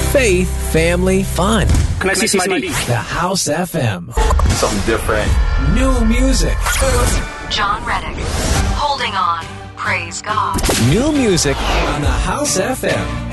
faith, family, fun. Can I see some ID? The House FM. Something different. New music. John Reddick. Holding on. Praise God. New music on the House FM.